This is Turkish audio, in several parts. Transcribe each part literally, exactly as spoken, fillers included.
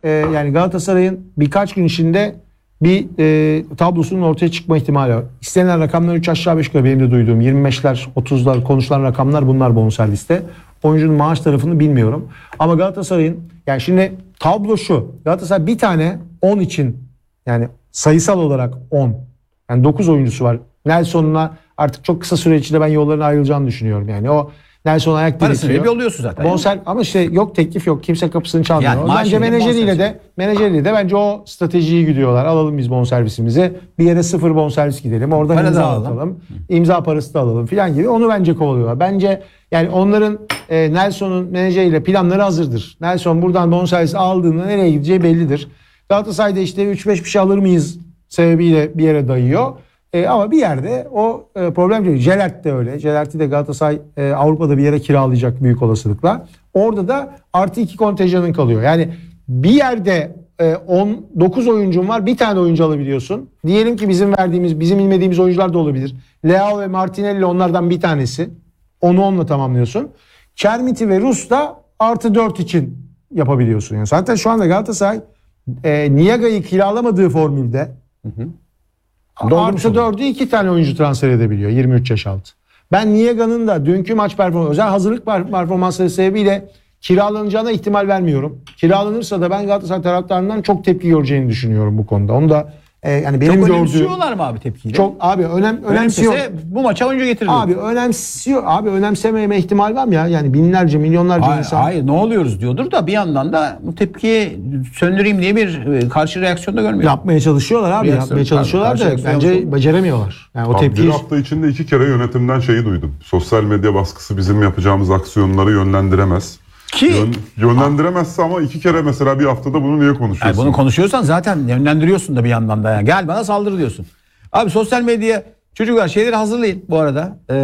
e, yani Galatasaray'ın birkaç gün içinde bir e, tablosunun ortaya çıkma ihtimali var. İstenilen rakamlar üç aşağı beş yukarı benim de duyduğum yirmi beşler otuzlar konuşulan rakamlar bunlar bonserviste. Oyuncunun maaş tarafını bilmiyorum. Ama Galatasaray'ın yani şimdi tablo şu. Galatasaray bir tane on için yani sayısal olarak on. Yani dokuz oyuncusu var. Nelson'la artık çok kısa süre içinde ben yollarına ayrılacağını düşünüyorum. Yani o Nelson ayak parasını yolluyorsun zaten. Bonser ama işte yok teklif yok. Kimse kapısını çalmıyor. Yani bence menajeriyle de menajeriyle de bence o stratejiyi gidiyorlar. Alalım biz bonservisimizi. Bir yere sıfır bonservis gidelim. Oradan para imza alalım. atalım. İmza parası da alalım filan gibi. Onu bence kovalıyorlar. Bence yani onların e, Nelson'un menajeriyle planları hazırdır. Nelson buradan bonservis aldığında nereye gideceği bellidir. Galatasaray'da işte üç beş bir şey alır mıyız sebebiyle bir yere dayıyor. E, ama bir yerde o e, problem değil. Jelert de öyle. Jelert'i de Galatasaray e, Avrupa'da bir yere kiralayacak büyük olasılıkla. Orada da artı iki kontenjanın kalıyor. Yani bir yerde e, on dokuz oyuncun var. Bir tane oyuncu alabiliyorsun. Diyelim ki bizim verdiğimiz, bizim bilmediğimiz oyuncular da olabilir. Leao ve Martinelli onlardan bir tanesi. Onu onunla tamamlıyorsun. Çermiti ve Rus da artı dört için yapabiliyorsun. Yani zaten şu anda Galatasaray e, Niaga'yı kiralamadığı formülde hı hı. Artı dördü iki tane oyuncu transfer edebiliyor yirmi üç yaş altı. Ben Niaga'nın da dünkü maç performansı, özel hazırlık performansları sebebiyle kiralanacağına ihtimal vermiyorum. Kiralanırsa da ben Galatasaray taraftarından çok tepki göreceğini düşünüyorum bu konuda. Onu da e, yani benim çok gördüğüm... önemsiyorlar mı abi tepkiyi? Çok abi önem, önemsiyor. Bu maça oyuncu getirir. Abi önemsiyor. Abi önemsememe ihtimal var mı ya? Yani binlerce, milyonlarca hayır, insan. Hayır, ne oluyoruz diyordur da bir yandan da bu tepkiyi söndüreyim diye bir karşı reaksiyon da görmüyor. Yapmaya çalışıyorlar abi. Reaksiyon, yapmaya çalışıyorlar da bence olsun. beceremiyorlar. Yani o abi tepkiyi... Bir hafta içinde iki kere yönetimden şeyi duydum. Sosyal medya baskısı bizim yapacağımız aksiyonları yönlendiremez. Ki Yön, yönlendiremezse ama iki kere mesela bir haftada bunu niye konuşuyorsun? Yani bunu konuşuyorsan zaten yönlendiriyorsun da bir yandan da yani. Gel bana saldır diyorsun. Abi sosyal medya çocuklar şeyleri hazırlayın bu arada. Ee,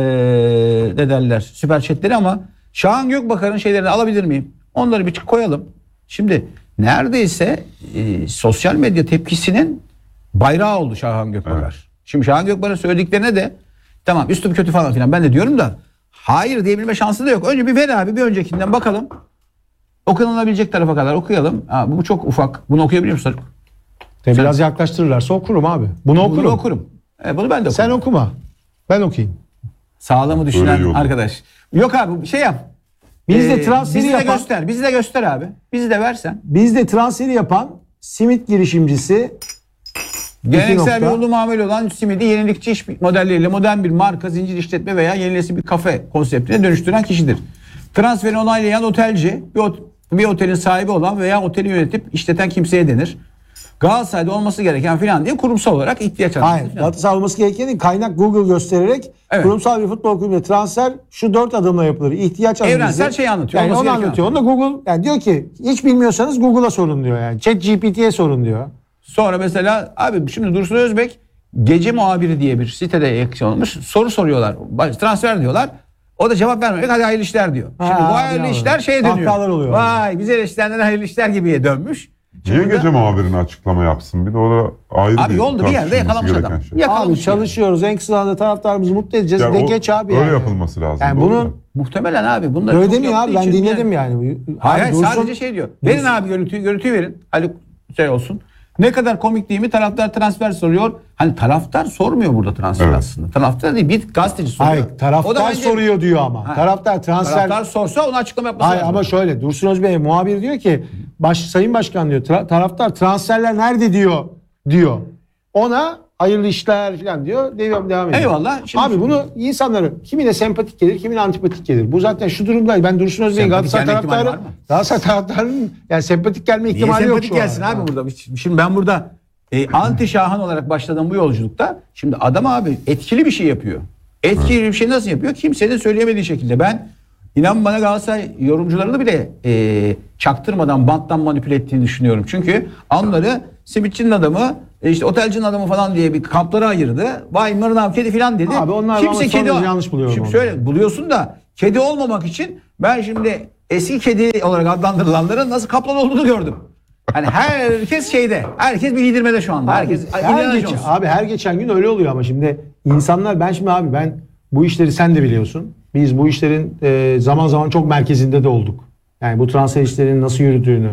ne derler? Süper chatleri ama Şahan Gökbakar'ın şeylerini alabilir miyim? Onları bir koyalım. Şimdi neredeyse e, sosyal medya tepkisinin bayrağı oldu Şahan Gökbakar. Evet. Şimdi Şahan Gökbakar'ın söylediklerine de tamam üstüm kötü falan filan ben de diyorum da hayır diyebilme şansı da yok. Önce bir ver abi bir öncekinden bakalım. Okunabilecek tarafa kadar okuyalım. Ha, bu çok ufak. Bunu okuyabiliyor musun? Sen... Biraz yaklaştırırlarsa okurum abi. Bunu okurum. Bunu okurum. Evet, bunu ben de okurum. Sen okuma. Ben okuyayım. Sağlamı düşünen arkadaş. Yok abi şey yap. Biz ee, de transferi bizi yapan. de göster. Bizi de göster abi. Bizi de versen. Biz de transferi yapan simit girişimcisi. Geleneksel bir yolu mamul olan simidi yenilikçi iş modelleriyle modern bir marka, zincir işletme veya yenilesi bir kafe konseptine dönüştüren kişidir. Transferi onaylayan otelci, bir, ot bir otelin sahibi olan veya oteli yönetip işleten kimseye denir. Galatasaray'da olması gereken filan diye kurumsal olarak ihtiyaç anlatır. Hayır, Galatasaray olması gereken değil, kaynak Google göstererek evet. Kurumsal bir futbol kulübüne transfer şu dört adımla yapılır. İhtiyaç analizi. Evrensel şey anlatıyor. Yani onu anlatıyor. Onu da Google yani diyor ki hiç bilmiyorsanız Google'a sorun diyor yani. ChatGPT'ye sorun diyor. Sonra mesela abi şimdi Dursun Özbek Gece Muhabiri diye bir sitede yakın olmuş. Soru soruyorlar. Transfer diyorlar. O da cevap vermiyor. Hadi hayırlı işler diyor. Şimdi ha, bu hayırlı bravo. işler şeye dönüyor. Vay bize eleştirenlere hayırlı işler gibiye dönmüş. Niye Gece da... Muhabirine açıklama yapsın? Bir de o da ayrı abi bir yolda bir yerde yakalamış adam. Şey. Yakalamış abi çalışıyoruz. Yani. En kısa zamanda taraftarımızı mutlu edeceğiz. Ya de o, geç abi öyle yani. yapılması lazım. Yani bunun muhtemelen abi bunlar öyle demiyor abi ben dinledim yani. yani. Hayır, hayır Dursun, sadece şey diyor. Verin Dursun. Abi görüntüyü görüntüyü verin. Haluk şey olsun. Ne kadar komik değil mi? Taraftar transfer soruyor. Hani taraftar sormuyor burada transfer evet. aslında. Taraftar değil bir gazeteci soruyor. Hayır taraftar o da bence... soruyor diyor ama. Ha. Taraftar transfer. Taraftar sorsa onu açıklama yapması Hayır lazım. Ama şöyle Dursun Özbey muhabir diyor ki baş, Sayın Başkan diyor tra taraftar transferler nerede diyor diyor. Ona hayırlı işler falan diyor. Devam devam ediyor. Eyvallah. Şimdi abi bunu insanları kimine sempatik gelir, kimine antipatik gelir. Bu zaten şu durumda ben Dursun Özbey'in Galatasaray taraftarı Galatasaray taraftarının yani sempatik gelme ihtimali Niye yok sempatik gelsin abi yani. Burada. Şimdi ben burada e, anti Şahan olarak başladığım bu yolculukta şimdi adam abi etkili bir şey yapıyor. Etkili bir şey nasıl yapıyor? Kimsenin söyleyemediği şekilde. Ben inan bana Galatasaray yorumcularını bile e, çaktırmadan banttan manipüle ettiğini düşünüyorum. Çünkü onları simitçinin adamı işte otelcinin adamı falan diye bir kamplara ayırdı. Vay mırnav kedi falan dedi. Abi onlar kimse kedi yanlış buluyorum. Şimdi şöyle buluyorsun da kedi olmamak için ben şimdi eski kedi olarak adlandırılanların nasıl kaplan olduğunu gördüm. Hani herkes şeyde. Herkes bir lidirmede şu anda. Herkes abi her, geç, abi her geçen gün öyle oluyor ama şimdi insanlar ben şimdi abi ben bu işleri sen de biliyorsun. Biz bu işlerin e, zaman zaman çok merkezinde de olduk. Yani bu transfer işlerinin nasıl yürüdüğünü.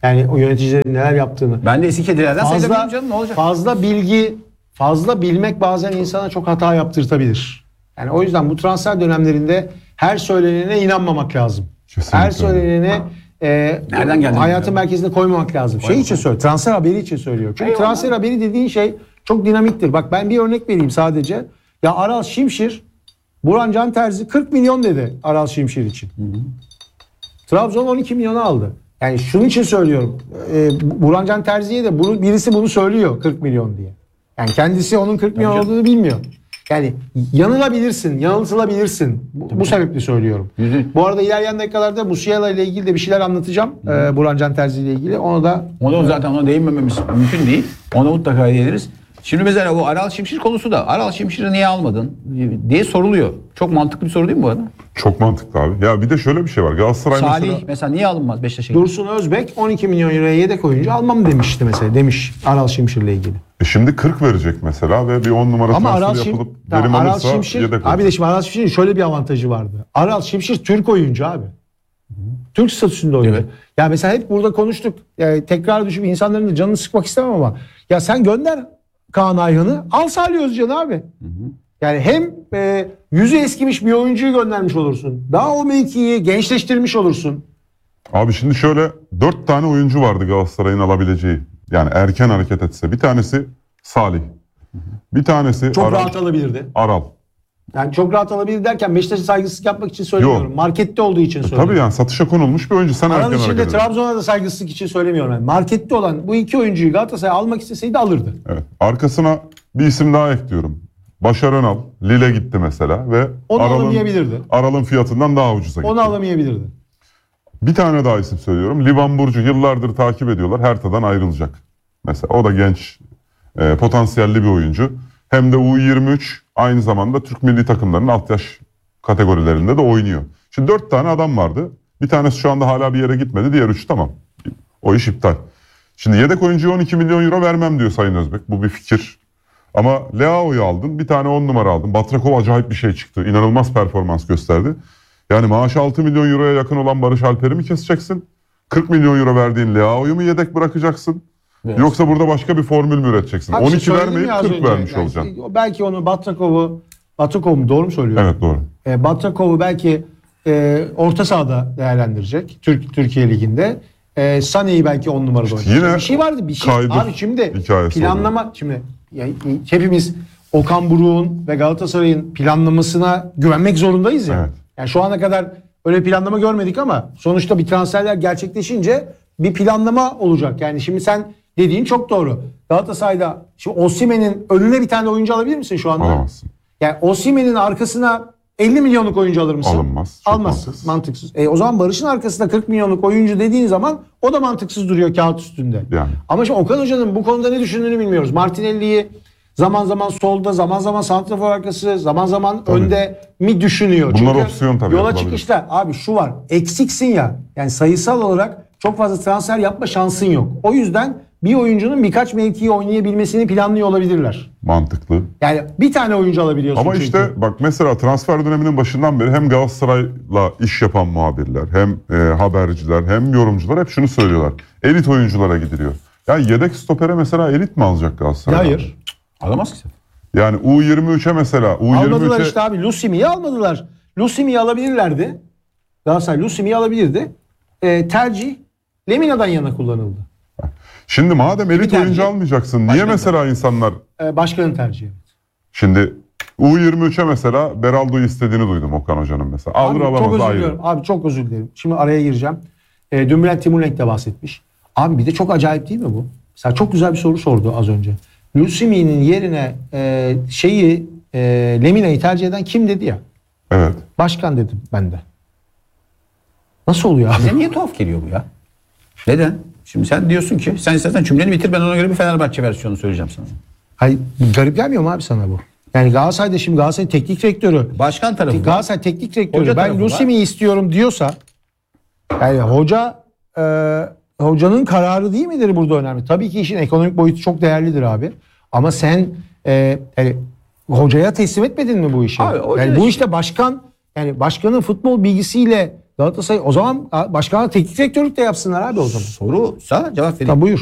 Yani o yöneticilerin neler yaptığını. Ben de eski kedilerden Fazla, sayılabilirim canım, ne olacak? fazla bilgi, fazla bilmek bazen insana çok hata yaptırtabilir. Yani o yüzden bu transfer dönemlerinde her söylenene inanmamak lazım. Kesinlikle. Her söylenene e, Nereden geldi hayatın bu? merkezine koymamak lazım. Şey için söylüyor, transfer haberi için söylüyor. Çünkü Eyvallah. transfer haberi dediğin şey çok dinamiktir. Bak ben bir örnek vereyim sadece. Ya Aral Şimşir, Burhan Can Terzi kırk milyon dedi Aral Şimşir için. Hı hı. Trabzon on iki milyona aldı. Yani şunun için söylüyorum. E, Burhan Can Terzi'ye de bunu, birisi bunu söylüyor kırk milyon diye. Yani kendisi onun kırk milyon olduğunu bilmiyor. Yani yanılabilirsin, yanıltılabilirsin. Bu, bu sebeple söylüyorum. Yüzü. Bu arada ilerleyen dakikalarda Musiala ile ilgili de bir şeyler anlatacağım. E, Burhan Can Terzi ile ilgili. Onu da Ona zaten ona değinmememiz mümkün değil. Ona mutlaka değiniriz. Şimdi mesela bu Aral Şimşir konusu da, Aral Şimşir'i niye almadın diye soruluyor. Çok mantıklı bir soru değil mi bu arada? Çok mantıklı abi. Ya bir de şöyle bir şey var. Galatasaray Salih mesela... mesela niye alınmaz Beşiktaş'a? gidiyor? Dursun Özbek on iki milyon euroya yedek oyuncu almam demişti mesela. Demiş Aral Şimşir ile ilgili. E şimdi kırk verecek mesela ve bir on numara Ama transfer Aral, Şim, yapılıp tamam, verim Aral alırsa Şimşir, yedek abi olur. de şimdi Aral Şimşir'in şöyle bir avantajı vardı. Aral Şimşir Türk oyuncu abi. Türk statüsünde oyuncu. Evet. Ya mesela hep burada konuştuk. Yani tekrar düşüp insanların da canını sıkmak istemem ama ya sen gönder Kaan Ayhan'ı, al Salih Özcan'ı abi. Hı hı. Yani hem e, yüzü eskimiş bir oyuncuyu göndermiş olursun. Daha o mevkiyi gençleştirmiş olursun. Abi şimdi şöyle dört tane oyuncu vardı Galatasaray'ın alabileceği. Yani erken hareket etse. Bir tanesi Salih. Bir tanesi Çok Aral. rahat alabilirdi. Aral. Yani çok rahat alabilir derken Beşiktaş'a saygısızlık yapmak için söylemiyorum. Yok. Markette olduğu için söylüyorum. Tabii yani satışa konulmuş bir oyuncu. Sen Aral erken için hareket de edersin. Trabzon'a da saygısızlık için söylemiyorum. Yani markette olan bu iki oyuncuyu Galatasaray almak isteseydi alırdı. Evet. Arkasına bir isim daha ekliyorum. Başar Önal. Lille gitti mesela ve Onu Aral'ın, alamayabilirdi. Aral'ın fiyatından daha ucuza gitti. Onu alamayabilirdi. Bir tane daha isim söylüyorum. Livan Burcu yıllardır takip ediyorlar. Herta'dan ayrılacak. Mesela o da genç, e, potansiyelli bir oyuncu. Hem de U yirmi üç aynı zamanda Türk milli takımlarının alt yaş kategorilerinde de oynuyor. Şimdi dört tane adam vardı. Bir tanesi şu anda hala bir yere gitmedi. Diğer üç tamam. O iş iptal. Şimdi yedek oyuncuya on iki milyon euro vermem diyor Sayın Özbek. Bu bir fikir. Ama Leao'yu aldın. Bir tane on numara aldın. Batrakov acayip bir şey çıktı. İnanılmaz performans gösterdi. Yani maaşı altı milyon euroya yakın olan Barış Alper'i mi keseceksin? kırk milyon euro verdiğin Leao'yu mu yedek bırakacaksın? Evet. Yoksa burada başka bir formül mü üreteceksin? Abi on işte iki söyledim vermeyip ya az kırk önce. vermiş Yani olacaksın. işte belki onu Batrakov'u Batrakov mu doğru mu söylüyorum? Evet doğru. E, Batrakov'u belki e, orta sahada değerlendirecek Türk Türkiye Ligi'nde. E, Sané'yi belki on numarada İşte oynayacak. yine Bir şey vardı bir şey. kaydır Abi şimdi hikayesi planlama şimdi ya, hepimiz Okan Buruk'un ve Galatasaray'ın planlamasına güvenmek zorundayız ya. Evet. Yani şu ana kadar öyle planlama görmedik ama sonuçta bir transferler gerçekleşince bir planlama olacak. Yani şimdi sen dediğin çok doğru. Galatasaray'da şimdi Osimhen'in önüne bir tane oyuncu alabilir misin şu anda? Alamazsın. Yani Osimhen'in arkasına elli milyonluk oyuncu alır mısın? Alınmaz. Çok Almazsın. mantıksız. Mantıksız. E, o zaman Barış'ın arkasında kırk milyonluk oyuncu dediğin zaman o da mantıksız duruyor kağıt üstünde. Yani. Ama şimdi Okan Hoca'nın bu konuda ne düşündüğünü bilmiyoruz. Martinelli'yi zaman zaman solda, zaman zaman santrafor arkası, zaman zaman Tabii. önde mi düşünüyor? Bunlar Çünkü opsiyon tabii, yola yapılabilir. çıkışta abi şu var. Eksiksin ya. Yani sayısal olarak çok fazla transfer yapma şansın yok. O yüzden bir oyuncunun birkaç mevkiyi oynayabilmesini planlıyor olabilirler. Mantıklı. Yani bir tane oyuncu alabiliyorsun Ama çünkü. işte bak mesela transfer döneminin başından beri hem Galatasaray'la iş yapan muhabirler, hem e, haberciler, hem yorumcular hep şunu söylüyorlar. Elit oyunculara gidiliyor. Ya yedek stopere mesela elit mi alacak Galatasaray? Hayır. Alamaz ki sen. Yani U yirmi üçe mesela U yirmi üçe Almadılar işte abi. Lusimi'yi almadılar. Lusimi'yi alabilirlerdi. Galatasaray Lusimi'yi alabilirdi. Ee, tercih Lemina'dan yana kullanıldı. Şimdi madem elit tercih. oyuncu almayacaksın niye Başka mesela insanlar Ee, başkanın tercihi. şimdi U yirmi üçe mesela Beraldo'yu istediğini duydum Okan Hoca'nın mesela. Alır Abi, çok alamaz özür ayrı. diliyorum. Abi çok özür dilerim. Şimdi araya gireceğim. Ee, dün Bülent Timurlenk de bahsetmiş. Abi bir de çok acayip değil mi bu? Mesela çok güzel bir soru sordu az önce. Lusimi'nin yerine e, şeyi e, Lemina'yı tercih eden kim dedi ya? Evet. Başkan dedim ben de. Nasıl oluyor abi? Bize niye tuhaf geliyor bu ya? Neden? Şimdi sen diyorsun ki sen istersen cümleni bitir, ben ona göre bir Fenerbahçe versiyonu söyleyeceğim sana. Hayır, garip gelmiyor mu abi sana bu? Yani Galatasaray'da şimdi Galatasaray teknik direktörü, Başkan tarafı var. Galatasaray teknik direktörü Hoca ben tarafı Lusimi'yi istiyorum diyorsa yani hoca e, hocanın kararı değil midir burada önemli? Tabii ki işin ekonomik boyutu çok değerlidir abi. Ama sen e, yani hocaya teslim etmedin mi bu işi? Abi, hoca yani da bu işte- işte başkan yani başkanın futbol bilgisiyle Galatasaray o zaman başkanlar teknik direktörlük de yapsınlar abi o zaman. Sorusa cevap vereyim. Tamam, buyur.